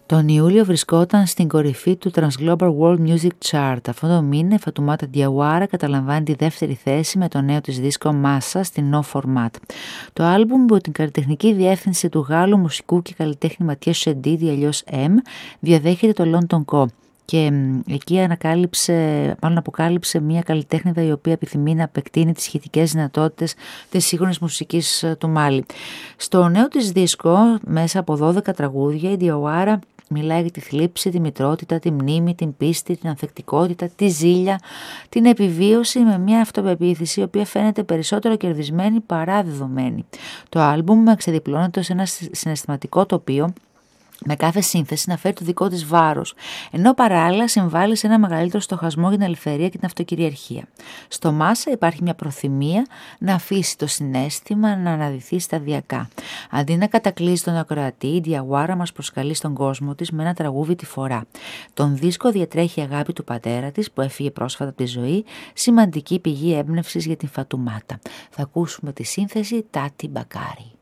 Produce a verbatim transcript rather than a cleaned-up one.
Τον Ιούλιο βρισκόταν στην κορυφή του Transglobal World Music Chart. Αυτό το μήνα η Φατουμάτα Διαουάρα καταλαμβάνει τη δεύτερη θέση με το νέο της δίσκο Massa στην No Format. Το άλμπουμ από την καλλιτεχνική διεύθυνση του Γάλλου μουσικού και καλλιτέχνη Ματιέ Σεντίδη, αλλιώς M, διαδέχεται το London Co. Και εκεί ανακάλυψε, μάλλον αποκάλυψε μια καλλιτέχνηδα η οποία επιθυμεί να επεκτείνει τις σχετικές δυνατότητες της σύγχρονης μουσικής του Μάλι. Στο νέο της δίσκο, μέσα από δώδεκα τραγούδια, η Διαουάρα μιλάει για τη θλίψη, τη μητρότητα, τη μνήμη, την πίστη, την ανθεκτικότητα, τη ζήλια, την επιβίωση με μια αυτοπεποίθηση η οποία φαίνεται περισσότερο κερδισμένη παρά δεδομένη. Το άλμπουμ ξεδιπλώνεται ως ένα συναισθηματικό τοπίο με κάθε σύνθεση να φέρει το δικό της βάρος, ενώ παράλληλα συμβάλλει σε ένα μεγαλύτερο στοχασμό για την ελευθερία και την αυτοκυριαρχία. Στο Μάσα υπάρχει μια προθυμία να αφήσει το συναίσθημα να αναδυθεί σταδιακά. Αντί να κατακλείσει τον ακροατή, η Διαουάρα μας προσκαλεί στον κόσμο της με ένα τραγούδι τη φορά. Τον δίσκο διατρέχει η αγάπη του πατέρα της που έφυγε πρόσφατα από τη ζωή, σημαντική πηγή έμπνευσης για την Φατουμάτα. Θα ακούσουμε τη σύνθεση Τάτι Μπακάρι.